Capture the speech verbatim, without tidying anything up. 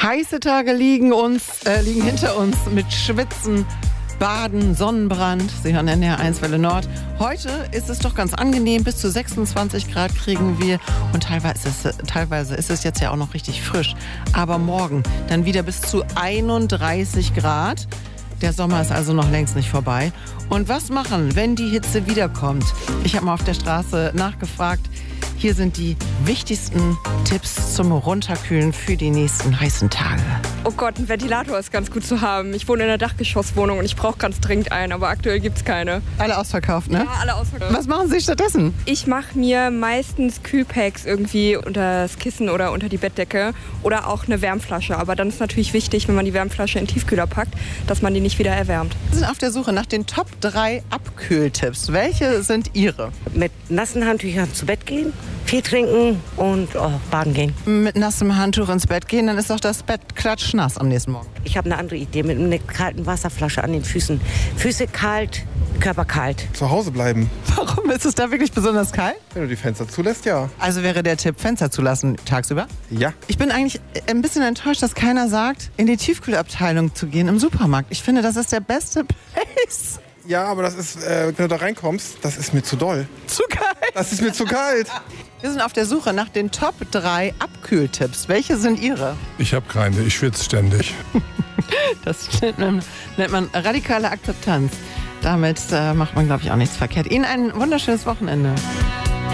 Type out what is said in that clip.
Heiße Tage liegen uns, äh, liegen hinter uns mit Schwitzen, Baden, Sonnenbrand. Sie hören N D R eins Welle Nord. Heute ist es doch ganz angenehm. Bis zu sechsundzwanzig Grad kriegen wir. Und teilweise ist, es, teilweise ist es jetzt ja auch noch richtig frisch. Aber morgen dann wieder bis zu einunddreißig Grad. Der Sommer ist also noch längst nicht vorbei. Und was machen, wenn die Hitze wiederkommt? Ich habe mal auf der Straße nachgefragt. Hier sind die wichtigsten Tipps zum Runterkühlen für die nächsten heißen Tage. Oh Gott, ein Ventilator ist ganz gut zu haben. Ich wohne in einer Dachgeschosswohnung und ich brauche ganz dringend einen, aber aktuell gibt es keine. Alle ausverkauft, ne? Ja, alle ausverkauft. Was machen Sie stattdessen? Ich mache mir meistens Kühlpacks irgendwie unter das Kissen oder unter die Bettdecke oder auch eine Wärmflasche. Aber dann ist natürlich wichtig, wenn man die Wärmflasche in den Tiefkühler packt, dass man die nicht wieder erwärmt. Wir sind auf der Suche nach den Top drei Abkühltipps. Welche sind Ihre? Mit nassen Handtüchern zu Bett gehen, viel trinken und oh, baden gehen. Mit nassem Handtuch ins Bett gehen, dann ist doch das Bett klatschnass am nächsten Morgen. Ich habe eine andere Idee mit einer kalten Wasserflasche an den Füßen. Füße kalt, Körper kalt. Zu Hause bleiben. Warum ist es da wirklich besonders kalt? Wenn du die Fenster zulässt, ja. Also wäre der Tipp, Fenster zulassen tagsüber? Ja. Ich bin eigentlich ein bisschen enttäuscht, dass keiner sagt, in die Tiefkühlabteilung zu gehen im Supermarkt. Ich finde, das ist der beste Place. Ja, aber das ist, äh, wenn du da reinkommst, das ist mir zu doll. Zu kalt. Das ist mir zu kalt. Wir sind auf der Suche nach den Top drei Abkühltipps. Welche sind Ihre? Ich habe keine, ich schwitze ständig. Das nennt man, nennt man radikale Akzeptanz. Damit äh, macht man, glaube ich, auch nichts verkehrt. Ihnen ein wunderschönes Wochenende.